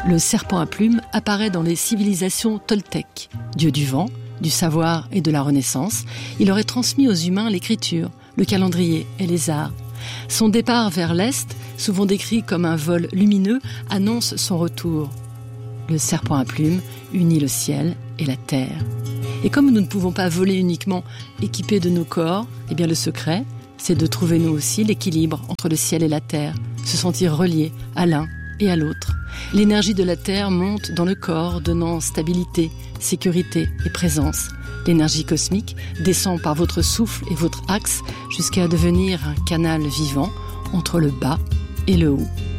Le serpent à plumes apparaît dans les civilisations toltèques. Dieu du vent, du savoir et de la Renaissance, il aurait transmis aux humains l'écriture, le calendrier et les arts. Son départ vers l'Est, souvent décrit comme un vol lumineux, annonce son retour. Le serpent à plumes unit le ciel et la terre. Et comme nous ne pouvons pas voler uniquement équipés de nos corps, eh bien le secret, c'est de trouver nous aussi l'équilibre entre le ciel et la terre, se sentir reliés à l'un et à l'autre. L'énergie de la terre monte dans le corps, donnant stabilité, sécurité et présence. L'énergie cosmique descend par votre souffle et votre axe jusqu'à devenir un canal vivant entre le bas et le haut.